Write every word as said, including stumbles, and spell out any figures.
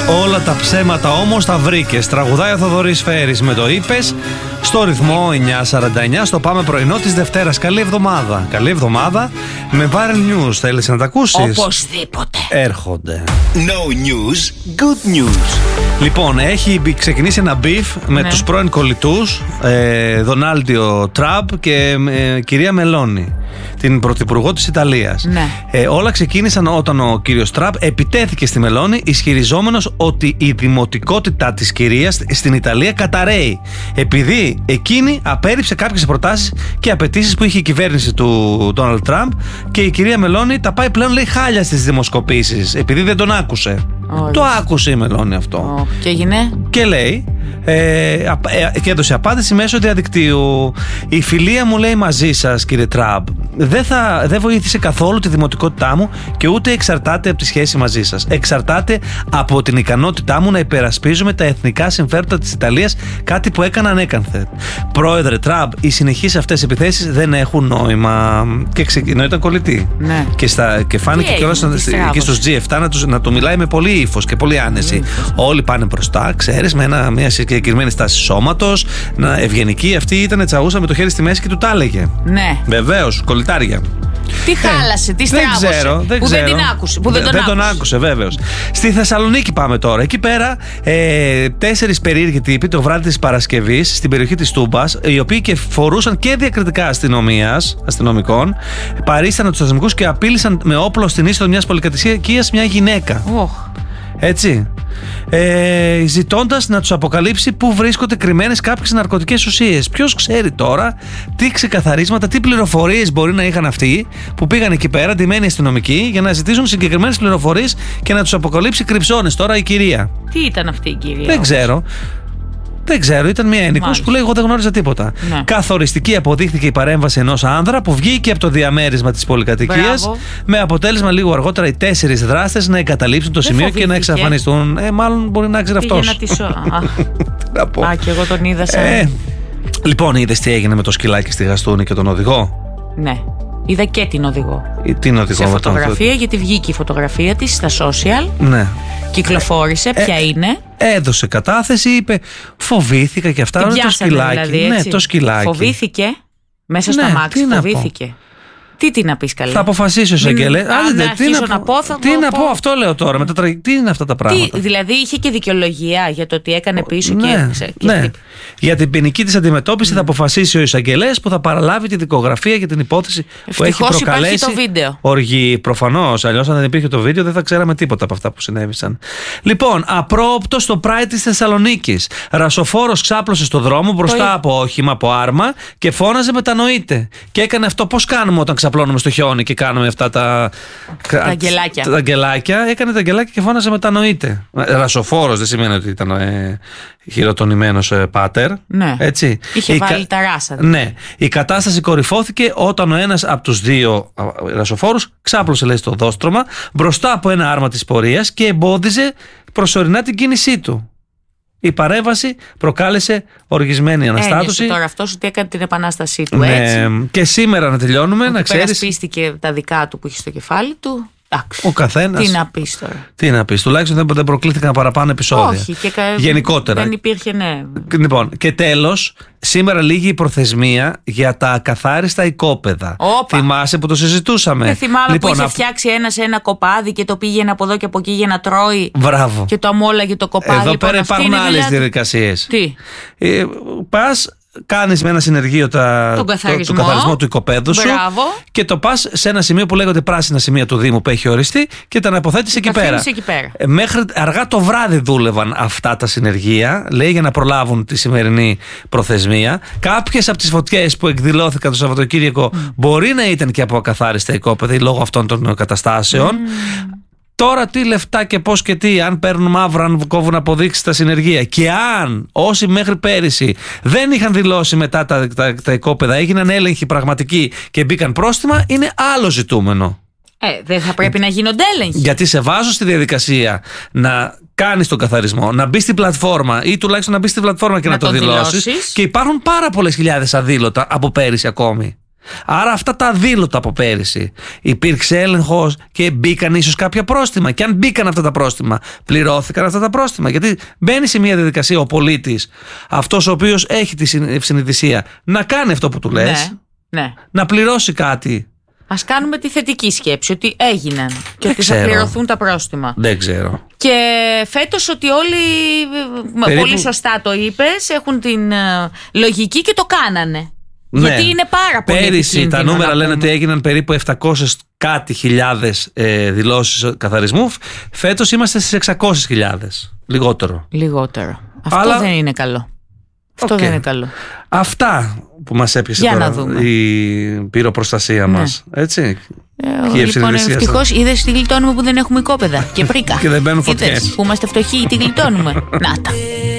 Όλα τα ψέματα όμως τα βρήκες. Τραγουδάει ο Θοδωρής Φέρης με το είπες στο ρυθμό εννιά σαράντα εννιά στο Πάμε Πρωινό της Δευτέρας. Καλή εβδομάδα. Καλή εβδομάδα με viral news. Θέλεις να τα ακούσεις? Οπωσδήποτε. Έρχονται. No news, good news. Λοιπόν, έχει ξεκινήσει ένα beef με ναι. τους πρώην κολλητούς ε, Δονάλντιο Τραμπ και ε, κυρία Μελόνι, την πρωθυπουργό της Ιταλίας. Ναι. Ε, όλα ξεκίνησαν όταν ο κύριος Τραμπ επιτέθηκε στη Μελόνι, ισχυριζόμενος ότι η δημοτικότητα της κυρίας στην Ιταλία καταραίει, επειδή εκείνη απέρριψε κάποιες προτάσεις και απαιτήσεις που είχε η κυβέρνηση του Ντόναλντ Τραμπ, και η κυρία Μελόνι τα πάει πλέον, λέει, χάλια στις δημοσκοπήσεις, επειδή δεν τον άκουσε. Όλες. Το άκουσε η Μελόνι αυτό. Oh, και έγινε. Και λέει, ε, ε, και έδωσε απάντηση μέσω διαδικτύου. Η φιλία μου, λέει, μαζί σας, κύριε Τραμπ, δεν, θα, δεν βοήθησε καθόλου τη δημοτικότητά μου και ούτε εξαρτάται από τη σχέση μαζί σας. Εξαρτάται από την ικανότητά μου να υπερασπίζουμε τα εθνικά συμφέροντα της Ιταλίας, κάτι που έκανα ανέκανθεν. Πρόεδρε Τραμπ, οι συνεχείς αυτές επιθέσεις δεν έχουν νόημα. Και ξεκινάει, ήταν κολλητή. Ναι. Και, στα, και φάνηκε κιόλας και στους τζι επτά να, τους, να του μιλάει με πολύ ύφος και πολύ άνεση. Mm. Όλοι πάνε μπροστά, ξέρεις, με ένα, μια συγκεκριμένη στάση σώματος, να ευγενική. Αυτή ήταν τσαγούσα με το χέρι στη μέση και του τα έλεγε. Ναι. Βεβαίως, κολλητάρια. Τι χάλασε, τι στράβωσε. Δεν ξέρω, δεν που ξέρω. δεν την άκουσε. Που δεν, δεν, τον, δεν τον άκουσε, βέβαιως. Στη Θεσσαλονίκη πάμε τώρα. Εκεί πέρα, ε, τέσσερις περίεργοι τύποι το βράδυ της Παρασκευής στην περιοχή της Τούμπας, οι οποίοι και φορούσαν και διακριτικά αστυνομίας, αστυνομικών, παρίσταναν τους αστυνομικούς και απείλησαν με όπλο στην είσοδο μιας πολυκατοικίας μια γυναίκα. Oh. Έτσι. Ε, ζητώντας να τους αποκαλύψει πού βρίσκονται κρυμμένες κάποιες ναρκωτικές ουσίες. Ποιος ξέρει τώρα τι ξεκαθαρίσματα, τι πληροφορίες μπορεί να είχαν αυτοί που πήγαν εκεί πέρα, ντυμένοι αστυνομικοί, για να ζητήσουν συγκεκριμένες πληροφορίες και να τους αποκαλύψει κρυψώνες τώρα η κυρία. Τι ήταν αυτή η κυρία? Δεν ξέρω. Δεν ξέρω, ήταν μια ένικος που λέει: εγώ δεν γνώριζα τίποτα. Ναι. Καθοριστική αποδείχθηκε η παρέμβαση ενός άνδρα που βγήκε από το διαμέρισμα της πολυκατοικίας, με αποτέλεσμα λίγο αργότερα οι τέσσερις δράστες να εγκαταλείψουν το δεν σημείο φοβήθηκε. Και να εξαφανιστούν. Ε, μάλλον μπορεί να ξέρει αυτός. Να τη σω... Α, και εγώ τον είδα σαν... Ε, λοιπόν, είδες τι έγινε με το σκυλάκι στη Γαστούνη και τον οδηγό? Ναι. Είδα και την οδηγό. Ή την οδηγό. Σε φωτογραφία, τον... γιατί βγήκε η φωτογραφία της στα social. Ναι. Κυκλοφόρησε, ποια ε, είναι. Έδωσε κατάθεση, είπε φοβήθηκα και αυτά. Την το σκυλάκι. Δηλαδή, ναι, το σκυλάκι. Φοβήθηκε μέσα στο ναι, αμάξι, φοβήθηκε. Τι τι να πεις καλέ? Θα αποφασίσει ο εισαγγελέας. Τι να, να πω, θα τι πω, να πω. πω, αυτό λέω τώρα. Με τα τραγ... Τι είναι αυτά τα πράγματα? Τι, δηλαδή είχε και δικαιολογία για το ότι έκανε πίσω ναι, και, ξέ, και ναι. Για την ποινική της αντιμετώπιση mm. θα αποφασίσει ο εισαγγελέας, που θα παραλάβει τη δικογραφία για την υπόθεση που έχει προκαλέσει το βίντεο. Οργή. Προφανώς, αλλιώς αν δεν υπήρχε το βίντεο δεν θα ξέραμε τίποτα από αυτά που συνέβησαν. Λοιπόν, απρόοπτο στο Pride της Θεσσαλονίκης. Ρασοφόρος ξάπλωσε στο δρόμο μπροστά το... από όχημα, από άρμα και φώναζε μετανοείται. Και έκανε αυτό. Πώς κάνουμε όταν ξαπλώνουμε στο χιόνι και κάνουμε αυτά τα. Τα αγγελάκια. Τα αγγελάκια. Έκανε τα αγγελάκια και φώναζε μετανοείται. Ρασοφόρος δεν σημαίνει ότι ήταν ε, χειροτονημένος ε, πάτερ. Ναι. Έτσι. Είχε η βάλει κα... τα ράσα. Ναι. Η κατάσταση κορυφώθηκε όταν ο ένας από τους δύο ρασοφόρους ξάπλωσε, λέει, στο δόστρωμα μπροστά από ένα άρμα της πορείας και εμπόδιζε προσωρινά την κίνησή του. Η παρέμβαση προκάλεσε οργισμένη αναστάτωση. Ένιωσε τώρα αυτός ότι έκανε την επανάστασή του, ναι, έτσι. Και σήμερα να τελειώνουμε, ότι να ξέρεις. Περασπίστηκε τα δικά του που είχε στο κεφάλι του. Εντάξει. Ο καθένας. Τι να πεις τώρα. Τι να πεις, τουλάχιστον δεν προκλήθηκαν παραπάνω επεισόδια. Όχι, και κα... γενικότερα. Δεν υπήρχε, ναι. Λοιπόν, και τέλος, σήμερα λήγει η προθεσμία για τα ακαθάριστα οικόπεδα. Όπα. Θυμάσαι που το συζητούσαμε? Δεν θυμάμαι, λοιπόν, που είχε α... φτιάξει ένας ένα κοπάδι και το πήγαινε από εδώ και από εκεί για να τρώει. Μπράβο. Και το αμόλαγε το κοπάδι. Εδώ λοιπόν, πέρα υπάρχουν άλλες διαδικασίες. Τι? Ε, πας, κάνεις με ένα συνεργείο τα, το, το καθαρισμό του οικοπαίδου σου. Μπράβο. Και το πας σε ένα σημείο που λέγονται πράσινα σημεία του Δήμου που έχει οριστεί και τα αναποθέτεις εκεί πέρα. εκεί πέρα. Ε, μέχρι αργά το βράδυ δούλευαν αυτά τα συνεργεία, λέει, για να προλάβουν τη σημερινή προθεσμία. Κάποιες από τις φωτιές που εκδηλώθηκαν το Σαββατοκύριακο mm. μπορεί να ήταν και από ακαθάριστα οικόπεδα λόγω αυτών των καταστάσεων. Mm. Τώρα τι λεφτά και πώς και τι, αν παίρνουν μαύρα, αν κόβουν αποδείξεις στα συνεργεία. Και αν όσοι μέχρι πέρυσι δεν είχαν δηλώσει μετά τα, τα, τα οικόπεδα, έγιναν έλεγχοι πραγματικοί και μπήκαν πρόστιμα, είναι άλλο ζητούμενο. Ε, δεν θα πρέπει να γίνονται έλεγχοι. Γιατί σε βάζω στη διαδικασία να κάνεις τον καθαρισμό, να μπεις στην πλατφόρμα ή τουλάχιστον να μπεις στην πλατφόρμα και να, να το δηλώσεις. Και υπάρχουν πάρα πολλές χιλιάδες αδήλωτα από πέρυσι ακόμη. Άρα αυτά τα αδήλωτα από πέρυσι. Υπήρξε έλεγχος και μπήκαν ίσως κάποια πρόστιμα. Και αν μπήκαν αυτά τα πρόστιμα, πληρώθηκαν αυτά τα πρόστιμα. Γιατί μπαίνει σε μια διαδικασία ο πολίτης, αυτός ο οποίος έχει τη συνειδησία να κάνει αυτό που του λες, ναι, ναι. να πληρώσει κάτι. Ας κάνουμε τη θετική σκέψη ότι έγιναν και Δεν ότι ξέρω. θα πληρωθούν τα πρόστιμα. Δεν ξέρω. Και φέτος ότι όλοι, Περίπου... πολύ σωστά το είπες, έχουν την uh, λογική και το κάνανε. Ναι. Γιατί είναι πάρα πολύ Πέρυσι τα νούμερα λένε ότι έγιναν περίπου επτακόσιες κάτι χιλιάδες ε, δηλώσεις καθαρισμού. Φέτος είμαστε στις εξακόσιες χιλιάδες. Λιγότερο. Λιγότερο. Αυτό Αλλά... δεν είναι καλό. Αυτό okay. δεν είναι καλό. Αυτά που μας έπιασε Για τώρα η πυροπροστασία ναι. μας. Έτσι. Ε, λοιπόν, ευτυχώς είδες τι γλιτώνουμε που δεν έχουμε οικόπεδα και πρίκα. Και δεν μπαίνουν φωτιές. Είδες που είμαστε φτωχοί, τι γλιτώνουμε. Να τα.